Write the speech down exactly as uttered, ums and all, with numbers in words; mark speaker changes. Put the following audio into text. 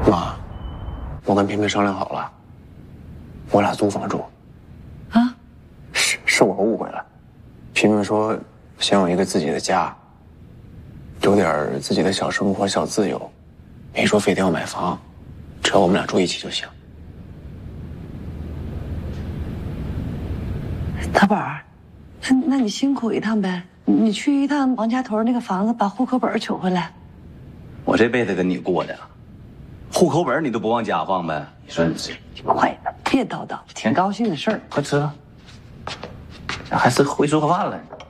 Speaker 1: 妈，我跟萍萍商量好了，我俩租房住。
Speaker 2: 啊？
Speaker 1: 是是我误会了。萍萍说想有一个自己的家，有点自己的小生活、小自由，没说非得要买房，只要我们俩住一起就行。
Speaker 2: 大宝儿，那那你辛苦一趟呗，你去一趟王家屯那个房子，把户口本取回来。
Speaker 3: 我这辈子跟你过的，户口本你都不往家放呗？你说你这
Speaker 2: 快点，别叨叨，挺高兴的事儿，
Speaker 3: 快吃了，还是会做饭了。